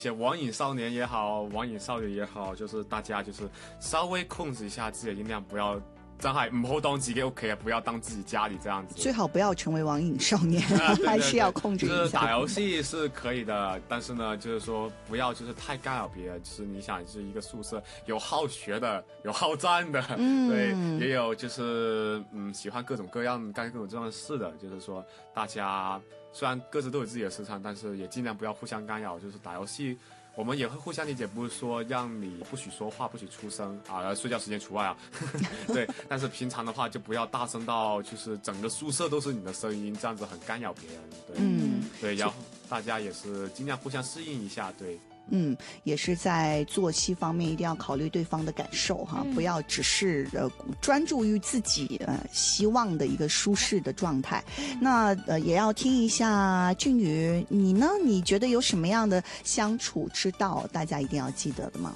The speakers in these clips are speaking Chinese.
些网瘾少年也好，网瘾少女也好，就是大家就是稍微控制一下自己的音量，不要真係唔好當自己屋企，不要當自己家裡這樣子。 最好不要成為網癮少年，還是要控制一下。 就是打遊戲是可以的，但是呢，就是說不要就是太干擾別人。就是你想，是一個宿舍，有好學的，有好戰的，對，也有就是喜歡各種各樣幹各種各樣的事的。就是說，大家雖然各自都有自己的市場，但是也盡量不要互相干擾。就是打遊戲，我們也會互相理解，不是說讓你不許說話，不許出聲啊，睡覺時間除外啊。對，但是平常的話就不要大聲到就是整個宿舍都是你的聲音，這樣子很干擾別人。對，對，然後大家也是盡量互相適應一下，對。 也是在作息方面一定要考慮對方的感受哈，不要只是專注於自己希望的一個舒適的狀態。那也要聽一下俊宇，你呢？你覺得有什麼樣的相處之道，大家一定要記得的嗎？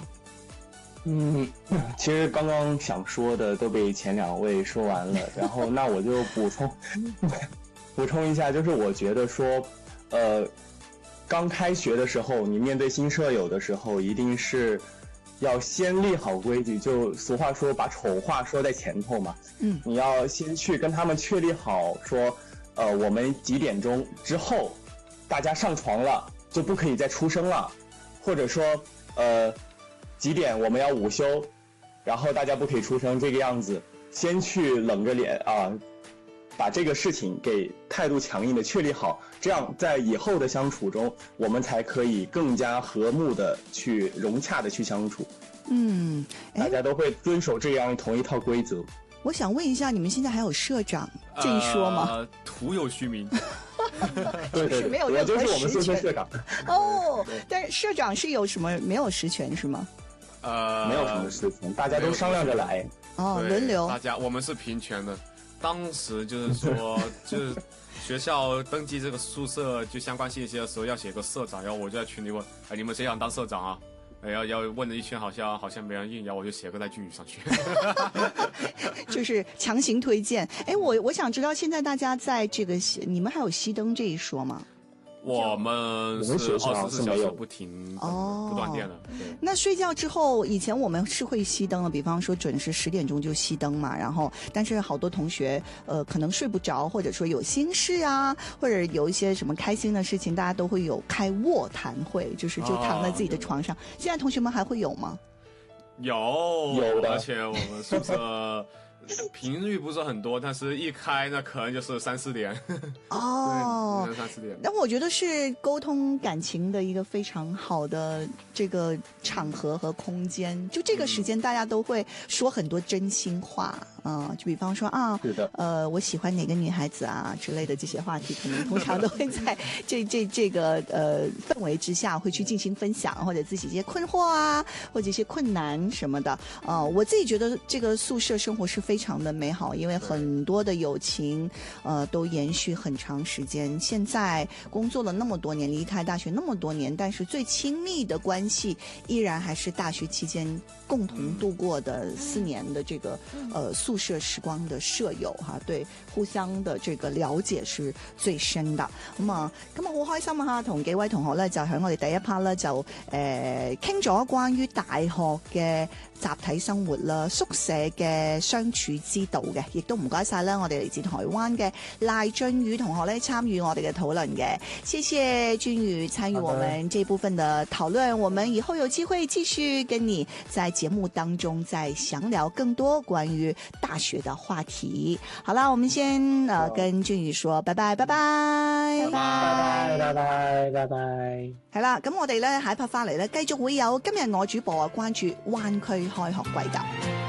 其實剛剛想說的都被前兩位說完了，然後那我就補充一下，就是我覺得說剛開學的時候，你面對新舍友的時候，一定是要先立好規矩，就俗話說把醜話說在前頭嘛。你要先去跟他們確立好說，我們幾點鐘之後大家上床了就不可以再出聲了，或者說幾點我們要午休，然後大家不可以出聲，這個樣子先去冷着臉把這個事情給態度強硬的確立好，這樣在以後的相處中，我們才可以更加和睦的去融洽的去相處。大家都會遵守這樣同一套規則。 我想問一下，你們現在還有社長這一說嗎？ 徒有虛名。 就是沒有任何實權。 我就是我們宿舍社長。 但是社長是有什麼沒有實權是嗎？ 沒有什麼實權，大家都商量着來。 輪流。 大家我們是平權的。當時就是說，就是學校登記這個宿舍就相關信息的時候要寫個社長，然後我就在群裡問，你們誰想當社長啊？要問了一圈，好像沒人應，然後我就寫個在俊宇上去， 就是強行推薦。我想知道現在大家在這個你們還有熄燈這一說嗎？ 我們是24小時不停不斷電的。 那睡覺之後，以前我們是會熄燈的，比方說準時10點鐘就熄燈嘛。然後，但是好多同學可能睡不着，或者說有心事啊，或者有一些什麼開心的事情，大家都會有開臥談會，就躺在自己的床上。現在同學們還會有嗎？ 有的，而且我們宿舍頻率不是很多，但是一開那可能就是3、4點。3、4點。但我覺得是溝通感情的一個非常好的這個場合和空間。就這個時間，大家都會說很多真心話就比方說我喜歡哪個女孩子啊之類的這些話題，可能通常都會在這個氛圍之下會去進行分享，或者自己一些困惑啊，或者一些困難什麼的。我自己覺得這個宿舍生活是非常的美好，因為很多的友情都延續很長時間。現在工作了那麼多年，離開大學那麼多年，但是最親密的關係依然還是大學期間共同度過的4年的這個宿舍時光的舍友哈，對互相的這個了解是最深的。咁啊好開心啊，同幾位同學咧就喺我哋第一 part 咧就傾咗關於大學嘅集體生活啦，宿舍嘅相處之道嘅，亦都唔該晒啦，我哋嚟自台灣嘅賴俊宇同學咧參與我哋嘅討論嘅，謝謝俊宇參與我們這部分的討論，我們以後有機會繼續跟你在節目當中再詳聊更多關於大學的話題。好啦，我們先跟俊宇說拜拜，拜拜， 拜拜，拜拜，拜拜。 係啦，咁我哋咧下一 part 翻嚟咧，繼續會有今日我主播關注灣區開學季㗎。